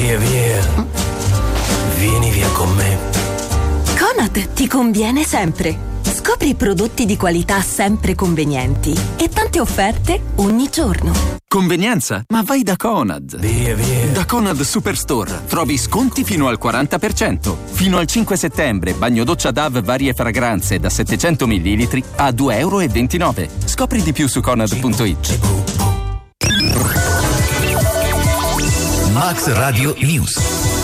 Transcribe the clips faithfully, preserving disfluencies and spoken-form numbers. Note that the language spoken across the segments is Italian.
Via, via. Vieni via con me. Conad ti conviene sempre. Scopri prodotti di qualità sempre convenienti e tante offerte ogni giorno. Convenienza? Ma vai da Conad. Via, via. Da Conad Superstore trovi sconti fino al quaranta per cento. Fino al cinque settembre bagno doccia D A V varie fragranze da settecento millilitri a due e ventinove euro. Scopri di più su conad punto it. Max Radio News.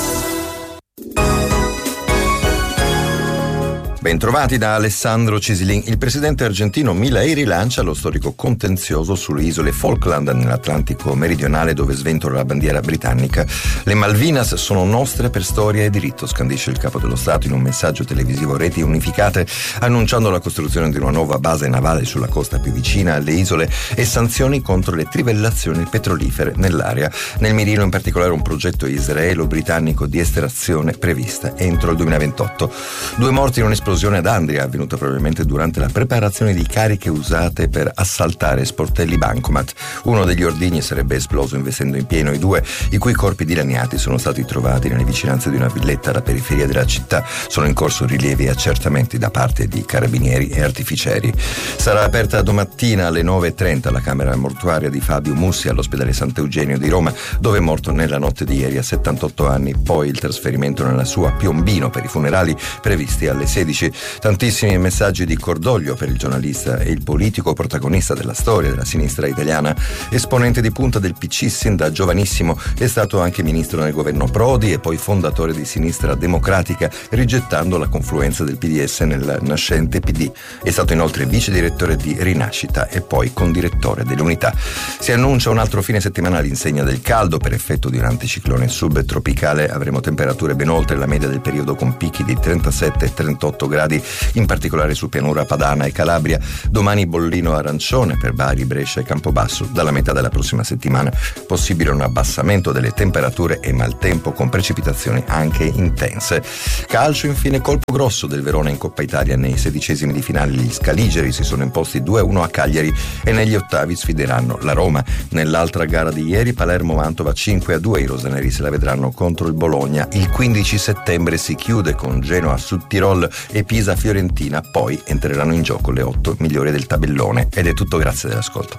Bentrovati da Alessandro Cisilin. Il presidente argentino Milei rilancia lo storico contenzioso sulle isole Falkland nell'Atlantico meridionale dove sventola la bandiera britannica. Le Malvinas sono nostre per storia e diritto, scandisce il capo dello Stato in un messaggio televisivo a reti unificate, annunciando la costruzione di una nuova base navale sulla costa più vicina alle isole e sanzioni contro le trivellazioni petrolifere nell'area. Nel mirino in particolare un progetto israelo-britannico di estrazione prevista entro il duemilaventotto. Due morti in un'esplosione ad Andria, avvenuta probabilmente durante la preparazione di cariche usate per assaltare sportelli bancomat. Uno degli ordigni sarebbe esploso investendo in pieno i due, i cui corpi dilaniati sono stati trovati nelle vicinanze di una villetta alla periferia della città. Sono in corso rilievi e accertamenti da parte di carabinieri e artificieri. Sarà aperta domattina alle nove e trenta la camera mortuaria di Fabio Mussi all'ospedale Sant'Eugenio di Roma, dove è morto nella notte di ieri a settantotto anni. Poi il trasferimento nella sua Piombino per i funerali previsti alle sedici. Tantissimi messaggi di cordoglio per il giornalista e il politico protagonista della storia della sinistra italiana. Esponente di punta del P C sin da giovanissimo, è stato anche ministro nel governo Prodi e poi fondatore di Sinistra Democratica, rigettando la confluenza del P D S nel nascente P D. È stato inoltre vice direttore di Rinascita e poi condirettore dell'Unità. Si annuncia un altro fine settimana all'insegna del caldo per effetto di un anticiclone subtropicale. Avremo temperature ben oltre la media del periodo con picchi di trentasette e trentotto gradi, in particolare su pianura padana e Calabria. Domani bollino arancione per Bari, Brescia e Campobasso. Dalla metà della prossima settimana possibile un abbassamento delle temperature e maltempo con precipitazioni anche intense. Calcio infine, colpo grosso del Verona in Coppa Italia. Nei sedicesimi di finale gli scaligeri si sono imposti due a uno a Cagliari e negli ottavi sfideranno la Roma. Nell'altra gara di ieri Palermo-Mantova cinque a due, i rosaneri se la vedranno contro il Bologna. Il quindici settembre si chiude con Genoa Sud Tirol e Pisa-Fiorentina, poi entreranno in gioco le otto migliori del tabellone. Ed è tutto, grazie dell'ascolto.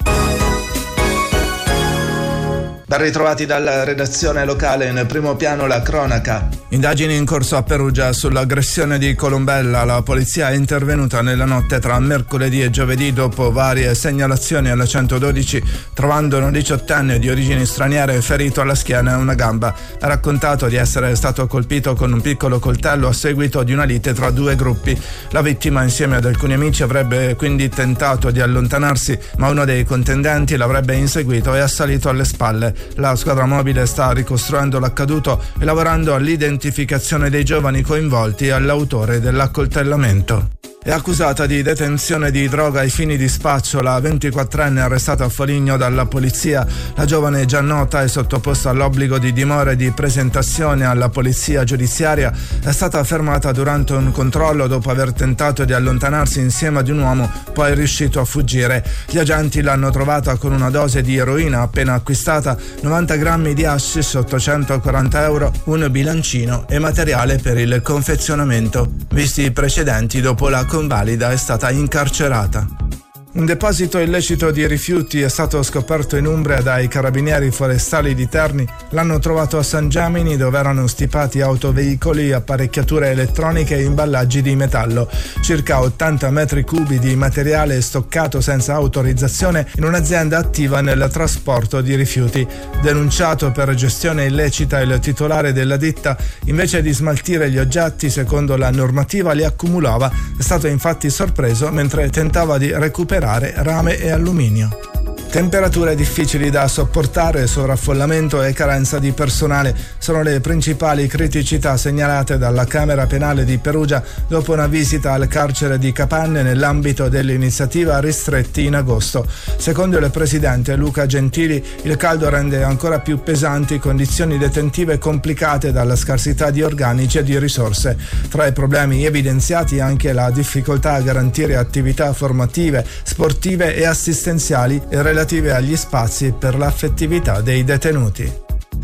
Ben ritrovati dalla redazione locale, in primo piano la cronaca. Indagini in corso a Perugia sull'aggressione di Colombella. La polizia è intervenuta nella notte tra mercoledì e giovedì dopo varie segnalazioni alla centododici, trovando un diciottenne di origini straniere ferito alla schiena e una gamba. Ha raccontato di essere stato colpito con un piccolo coltello a seguito di una lite tra due gruppi. La vittima, insieme ad alcuni amici, avrebbe quindi tentato di allontanarsi, ma uno dei contendenti l'avrebbe inseguito e assalito alle spalle. La squadra mobile sta ricostruendo l'accaduto e lavorando all'identificazione dei giovani coinvolti e all'autore dell'accoltellamento. È accusata di detenzione di droga ai fini di spaccio la ventiquattrenne arrestata a Foligno dalla polizia. La giovane, già nota e sottoposta all'obbligo di dimora e di presentazione alla polizia giudiziaria, è stata fermata durante un controllo dopo aver tentato di allontanarsi insieme ad un uomo, poi è riuscito a fuggire. Gli agenti l'hanno trovata con una dose di eroina appena acquistata, novanta grammi di hashish, ottocentoquaranta euro, un bilancino e materiale per il confezionamento. Visti i precedenti, dopo la convalida è stata incarcerata. Un deposito illecito di rifiuti è stato scoperto in Umbria dai carabinieri forestali di Terni. L'hanno trovato a San Gemini, dove erano stipati autoveicoli, apparecchiature elettroniche e imballaggi di metallo. Circa ottanta metri cubi di materiale stoccato senza autorizzazione in un'azienda attiva nel trasporto di rifiuti. Denunciato per gestione illecita, il titolare della ditta, invece di smaltire gli oggetti secondo la normativa, li accumulava. È stato infatti sorpreso mentre tentava di recuperare rame e alluminio. Temperature difficili da sopportare, sovraffollamento e carenza di personale sono le principali criticità segnalate dalla Camera Penale di Perugia dopo una visita al carcere di Capanne nell'ambito dell'iniziativa Ristretti in agosto. Secondo il presidente Luca Gentili, il caldo rende ancora più pesanti condizioni detentive complicate dalla scarsità di organici e di risorse. Tra i problemi evidenziati anche la difficoltà a garantire attività formative, sportive e assistenziali e relative agli spazi per l'affettività dei detenuti.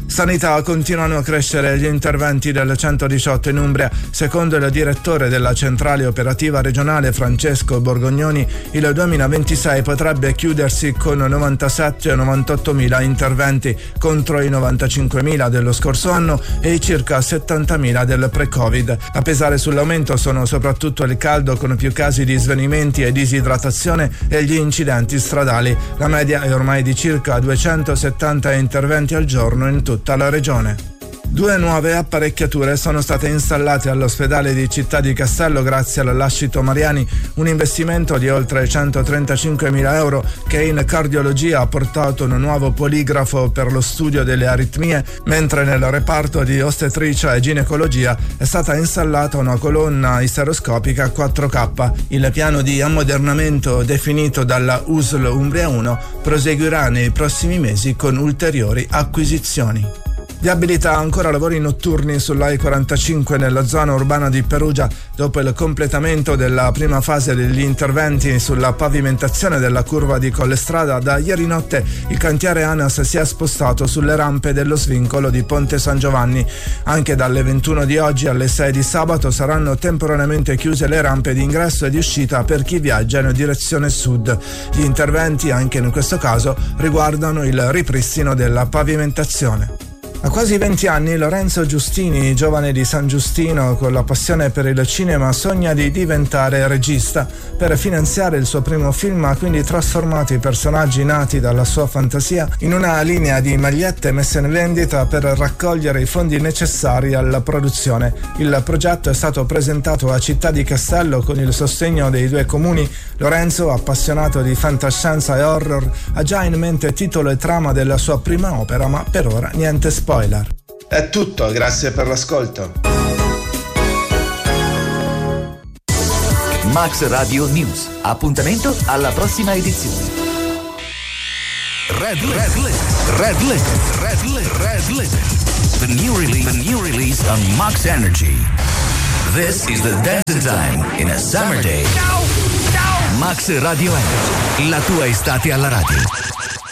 Sanità, continuano a crescere gli interventi del centodiciotto in Umbria. Secondo il direttore della centrale operativa regionale Francesco Borgognoni, il duemilaventisei potrebbe chiudersi con novantasette novantotto mila interventi contro i novantacinquemila dello scorso anno e i circa settantamila del pre-Covid. A pesare sull'aumento sono soprattutto il caldo con più casi di svenimenti e disidratazione e gli incidenti stradali. La media è ormai di circa duecentosettanta interventi al giorno in tutta la regione. Due nuove apparecchiature sono state installate all'ospedale di Città di Castello grazie al Lascito Mariani, un investimento di oltre centotrentacinquemila euro che in cardiologia ha portato un nuovo poligrafo per lo studio delle aritmie, mentre nel reparto di ostetricia e ginecologia è stata installata una colonna isteroscopica quattro K. Il piano di ammodernamento definito dalla U S L Umbria uno proseguirà nei prossimi mesi con ulteriori acquisizioni. Viabilità, ancora lavori notturni sull'A I quarantacinque nella zona urbana di Perugia. Dopo il completamento della prima fase degli interventi sulla pavimentazione della curva di Collestrada, da ieri notte il cantiere ANAS si è spostato sulle rampe dello svincolo di Ponte San Giovanni. Anche dalle ventuno di oggi alle sei di sabato saranno temporaneamente chiuse le rampe di ingresso e di uscita per chi viaggia in direzione sud. Gli interventi, anche in questo caso, riguardano il ripristino della pavimentazione. A quasi venti anni Lorenzo Giustini, giovane di San Giustino con la passione per il cinema, sogna di diventare regista. Per finanziare il suo primo film ha quindi trasformato i personaggi nati dalla sua fantasia in una linea di magliette messe in vendita per raccogliere i fondi necessari alla produzione. Il progetto è stato presentato a Città di Castello con il sostegno dei due comuni. Lorenzo, appassionato di fantascienza e horror, ha già in mente titolo e trama della sua prima opera, ma per ora niente spoiler. È tutto, grazie per l'ascolto. Max Radio News. Appuntamento alla prossima edizione. Red Red Red Red Red Red Red The new release, the new release on Max Energy. This is the dancing time in a summer day. Max Radio Energy, la tua estate alla radio.